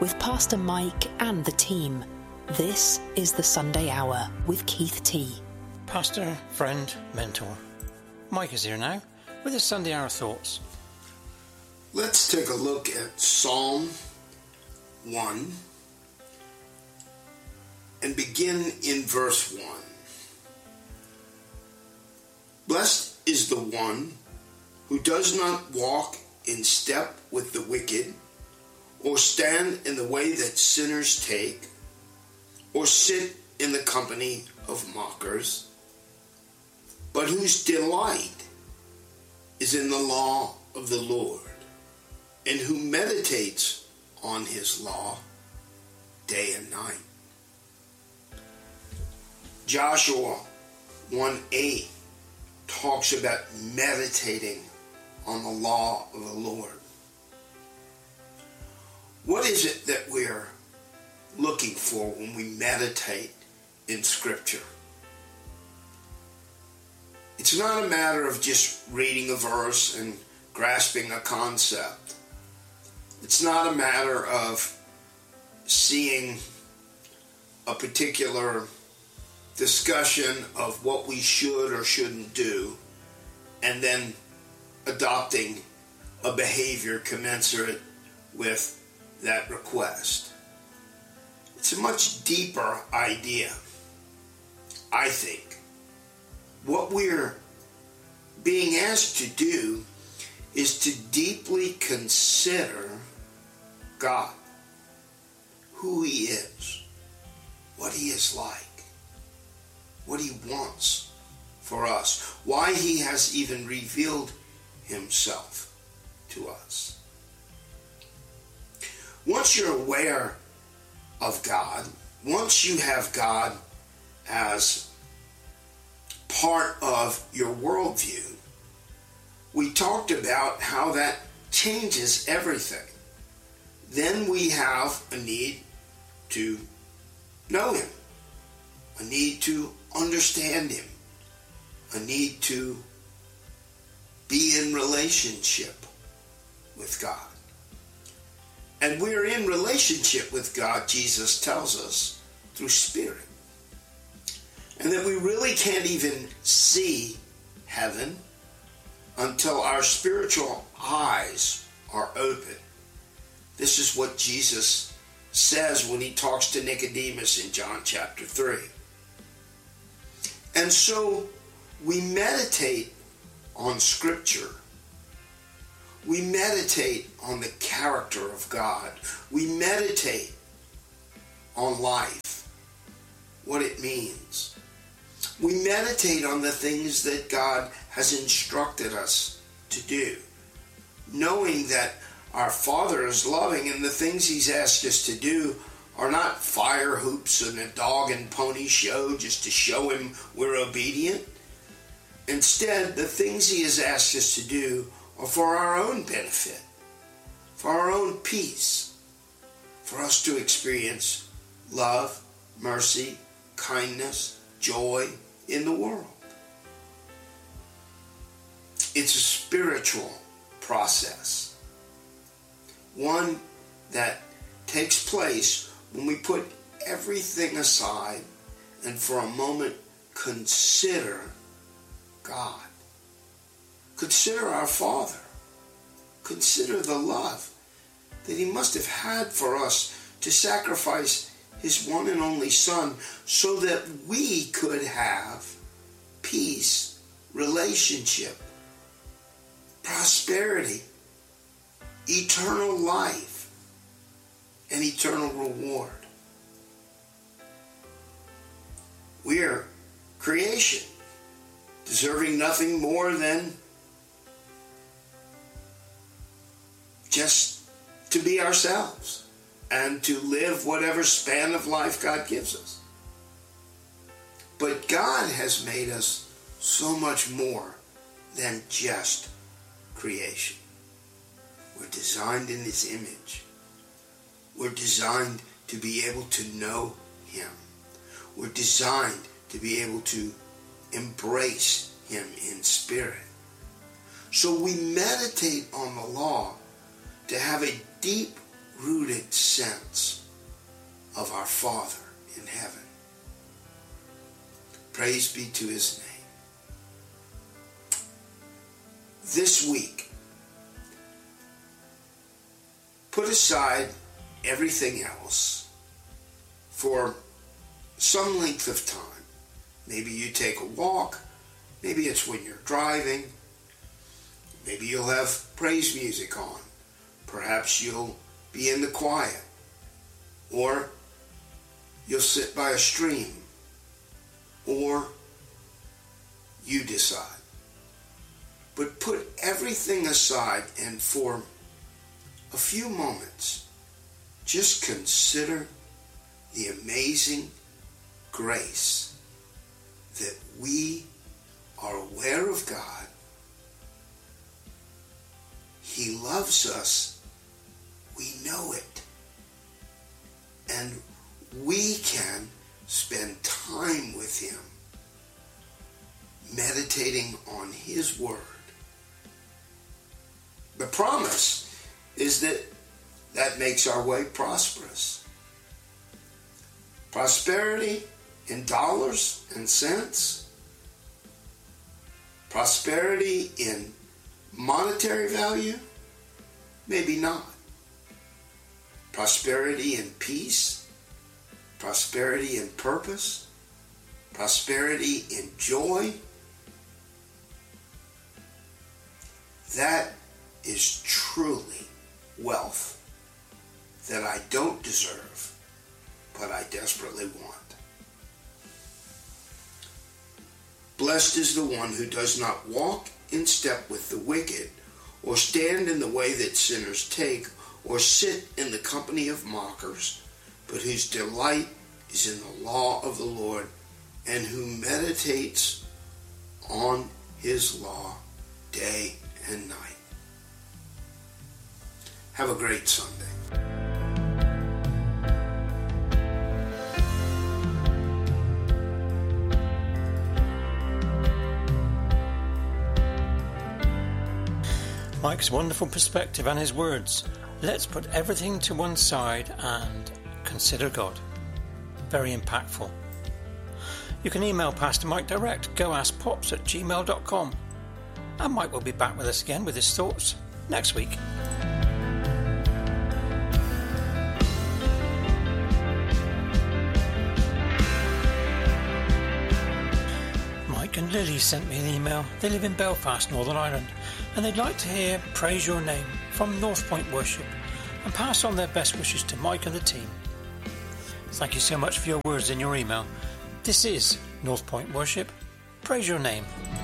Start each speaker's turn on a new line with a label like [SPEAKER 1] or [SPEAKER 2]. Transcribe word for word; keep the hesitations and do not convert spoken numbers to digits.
[SPEAKER 1] with Pastor Mike and the team. This is the Sunday Hour with Keith T.
[SPEAKER 2] Pastor, friend, mentor. Mike is here now with his Sunday Hour thoughts.
[SPEAKER 3] Let's take a look at Psalm one and begin in verse one. Blessed is the one who does not walk in step with the wicked, or stand in the way that sinners take, or sit in the company of mockers, but whose delight is in the law of the Lord, and who meditates on his law day and night. Joshua one eight talks about meditating on the law of the Lord. What is it that we're looking for when we meditate in Scripture? It's not a matter of just reading a verse and grasping a concept. It's not a matter of seeing a particular discussion of what we should or shouldn't do and then adopting a behavior commensurate with that request. It's a much deeper idea, I think. What we're being asked to do is to deeply consider God, who he is, what he is like, what he wants for us, why he has even revealed himself to us. Once you're aware of God, once you have God as part of your worldview, we talked about how that changes everything. Then we have a need to know him, a need to understand him, a need to be in relationship with God. And we're in relationship with God, Jesus tells us, through Spirit. And that we really can't even see heaven until our spiritual eyes are open. This is what Jesus says when he talks to Nicodemus in John chapter three. And so we meditate on Scripture. We meditate on the character of God. We meditate on life, what it means. We meditate on the things that God has instructed us to do, knowing that our Father is loving and the things he's asked us to do are not fire hoops and a dog and pony show just to show him we're obedient. Instead, the things he has asked us to do are for our own benefit, for our own peace, for us to experience love, mercy, kindness, joy in the world. It's a spiritual process, one that takes place when we put everything aside and for a moment consider God. Consider our Father. Consider the love that he must have had for us to sacrifice his one and only Son so that we could have peace, relationship, prosperity, eternal life, and eternal reward. We are creation, deserving nothing more than just to be ourselves and to live whatever span of life God gives us. But God has made us so much more than just creation. We're designed in his image. We're designed to be able to know him. We're designed to be able to embrace him in spirit. So we meditate on the law to have a deep rooted sense of our Father in heaven. Praise be to his name. This week, put aside everything else for some length of time. Maybe you take a walk. Maybe it's when you're driving. Maybe you'll have praise music on. Perhaps you'll be in the quiet. Or you'll sit by a stream. Or you decide. But put everything aside and for a few moments, just consider the amazing grace that we are aware of God. He loves us. We know it. And we can spend time with him, meditating on his word. The promise is that that makes our way prosperous. Prosperity in dollars and cents. Prosperity in monetary value? Maybe not. Prosperity in peace. Prosperity in purpose. Prosperity in joy. That is truly wealth that I don't deserve, but I desperately want. Blessed is the one who does not walk in step with the wicked, or stand in the way that sinners take, or sit in the company of mockers, but whose delight is in the law of the Lord, and who meditates on his law day and night. Have a great Sunday.
[SPEAKER 2] Mike's wonderful perspective and his words. Let's put everything to one side and consider God. Very impactful. You can email Pastor Mike direct, goaskpops at gmail dot com. And Mike will be back with us again with his thoughts next week. Mike and Lily sent me an email. They live in Belfast, Northern Ireland, and they'd like to hear Praise Your Name from North Point Worship and pass on their best wishes to Mike and the team. Thank you so much for your words in your email. This is North Point Worship. Praise Your Name.